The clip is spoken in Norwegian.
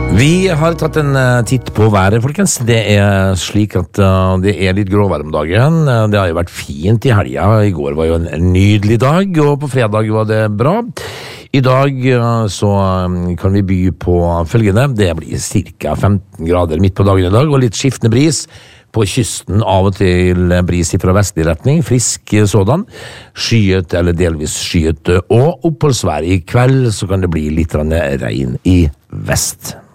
Vi har tatt en titt på været, folkens. Det slik at det litt gråvær om dagen. Det har jo vært fint I helga. I går var jo en nydelig dag, og på fredag var det bra. I dag så kan vi by på følgende. Det blir cirka 15 grader midt på dagen I dag, og litt skiftende bris. På kysten av og til bris fra vestlig retning, frisk sådan, skyet eller delvis skyet, og oppholdsvær I kveld så kan det bli litt regn I vest.